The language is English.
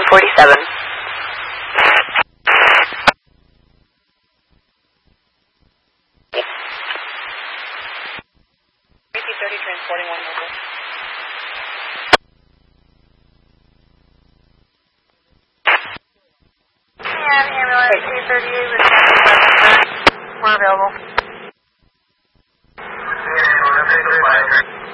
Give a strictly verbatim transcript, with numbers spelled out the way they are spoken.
forty-seven. A P thirty transporting one mobile. Yeah, ambulance two thirty-eight with seven seven nine. We're available.